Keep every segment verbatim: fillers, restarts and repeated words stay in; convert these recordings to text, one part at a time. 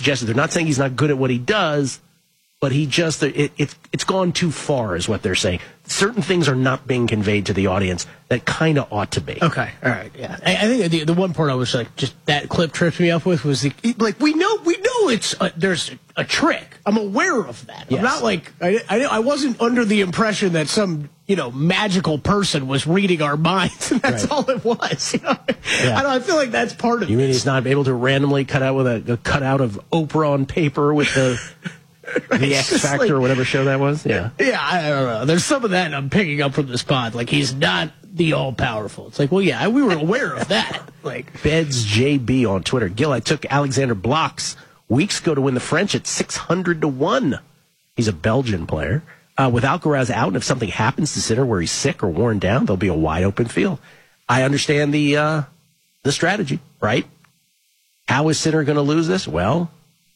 suggested. They're not saying he's not good at what he does, but he just, it, it, it's gone too far is what they're saying. Certain things are not being conveyed to the audience that kind of ought to be. Okay, all right, yeah. I, I think the, the one part I was like, just that clip tripped me up with was the, like, we know, we know it's, a, there's a trick. I'm aware of that. Yes. I'm not like, I, I, I wasn't under the impression that some, you know, magical person was reading our minds, and that's right. all it was. You know? Yeah. I don't. I feel like that's part of it. You mean he's not able to randomly cut out with a, a cutout of Oprah on paper with the right. the X Factor like, or whatever show that was? Yeah. Yeah, I don't know. There's some of that I'm picking up from the spot. Like, he's not the all-powerful. It's like, well, yeah, we were aware of that. Like Beds J B on Twitter. Gil, I took Alexander Blocks weeks ago to win the French at six hundred to one. He's a Belgian player. Uh, with Alcaraz out, and if something happens to Sinner where he's sick or worn down, there'll be a wide-open field. I understand the uh, the strategy, right? How is Sinner going to lose this? Well,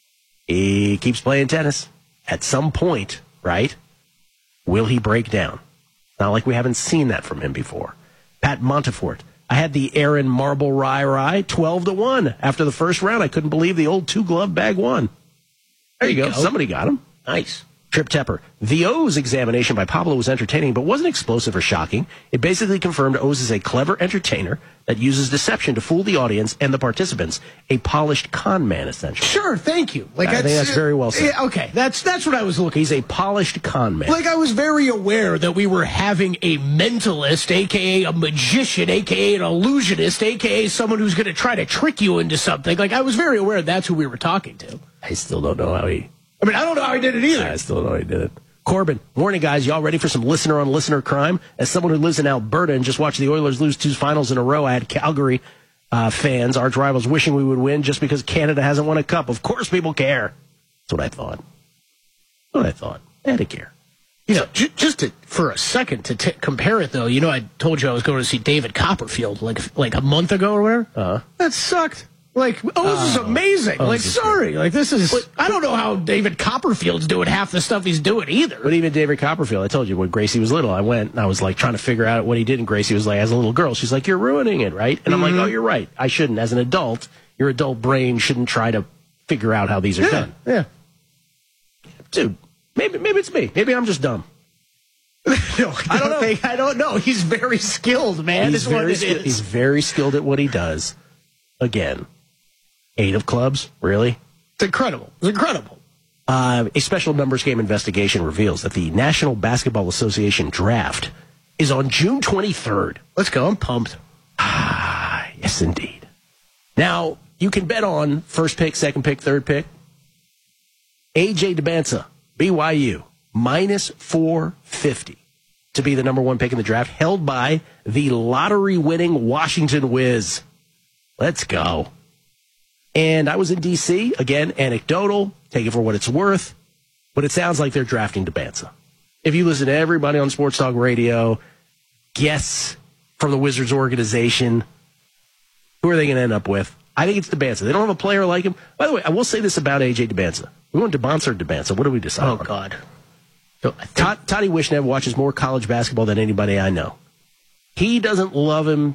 he keeps playing tennis. At some point, right, will he break down? Not like we haven't seen that from him before. Pat Montefort. I had the Aaron Marble Rye Rye twelve to one after the first round. I couldn't believe the old two-glove bag won. There you, you go. go. Somebody got him. Nice. Trip Tepper. The O's examination by Pablo was entertaining, but wasn't explosive or shocking. It basically confirmed O's is a clever entertainer that uses deception to fool the audience and the participants. A polished con man, essentially. Sure, thank you. Like I think that's very well said. Yeah, okay, that's that's what I was looking. He's a polished con man. Like, I was very aware that we were having a mentalist, a k a a magician, a k a an illusionist, a k a someone who's going to try to trick you into something. Like, I was very aware that's who we were talking to. I still don't know how he... I mean, I don't know how he did it either. I still don't know how he did it. Corbin, morning, guys. Y'all ready for some listener-on-listener crime? As someone who lives in Alberta and just watched the Oilers lose two finals in a row, I had Calgary uh, fans, arch rivals, wishing we would win just because Canada hasn't won a cup. Of course people care. That's what I thought. That's what I thought. They had to care. You know, j- just to, for a second to t- compare it, though, you know, I told you I was going to see David Copperfield like like a month ago or whatever. Uh-huh. That sucked. Like, oh, this is amazing. Oh, like, this is sorry. great. Like, this is... But I don't know how David Copperfield's doing half the stuff he's doing either. But even David Copperfield, I told you, when Gracie was little, I went and I was, like, trying to figure out what he did, and Gracie was like, as a little girl, she's like, you're ruining it, right? And I'm Mm-hmm. like, oh, you're right. I shouldn't. As an adult, your adult brain shouldn't try to figure out how these are yeah, done. Yeah. Dude, maybe maybe it's me. Maybe I'm just dumb. no, I, I don't know. Think, I don't know. He's very skilled, man. He's very, sk- he's very skilled at what he does. Again. Eight of clubs? Really? It's incredible. It's incredible. Uh, a special numbers game investigation reveals that the National Basketball Association draft is on June twenty-third. Let's go. I'm pumped. Ah, yes, indeed. Now, you can bet on first pick, second pick, third pick. A J DeBanza, B Y U, minus four fifty to be the number one pick in the draft, held by the lottery-winning Washington Wiz. Let's go. And I was in D C, again, anecdotal, take it for what it's worth, but it sounds like they're drafting DeBanza. If you listen to everybody on Sports Talk Radio, guests from the Wizards organization, who are they going to end up with? I think it's DeBanza. They don't have a player like him. By the way, I will say this about A J DeBanza. We want DeBanza or DeBanza. What do we decide Oh, on? God. So, Todd, Toddy Wishnev watches more college basketball than anybody I know. He doesn't love him.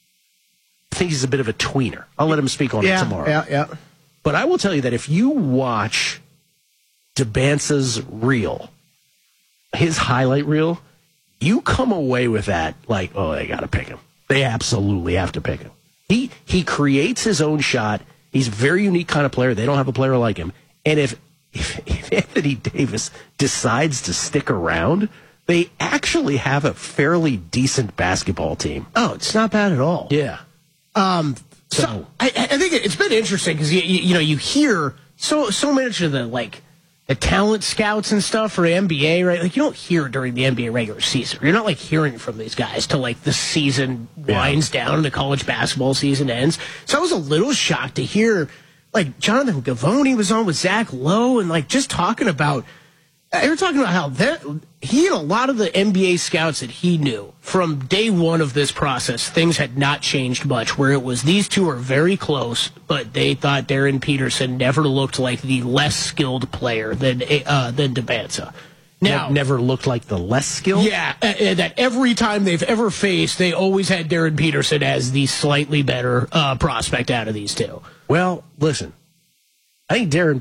I think he's a bit of a tweener. I'll let him speak on yeah, it tomorrow. Yeah, yeah. But I will tell you that if you watch DeBanza's reel, his highlight reel, you come away with that like, oh, they got to pick him. They absolutely have to pick him. He he creates his own shot. He's a very unique kind of player. They don't have a player like him. And if if, if Anthony Davis decides to stick around, they actually have a fairly decent basketball team. Oh, it's not bad at all. Yeah. Um, so, so I, I think it's been interesting because you, you, you know you hear so so much of the like the talent scouts and stuff for N B A, right? Like, you don't hear during the N B A regular season. You're not like hearing from these guys till like the season winds yeah. down and the college basketball season ends. So I was a little shocked to hear like Jonathan Gavoni was on with Zach Lowe and like just talking about. They were talking about how that, he and a lot of the N B A scouts that he knew from day one of this process, things had not changed much, where it was these two are very close, but they thought Darren Peterson never looked like the less skilled player than uh, than DeBanza. Now, never looked like the less skilled? Yeah, uh, that every time they've ever faced, they always had Darren Peterson as the slightly better uh, prospect out of these two. Well, listen, I think Darren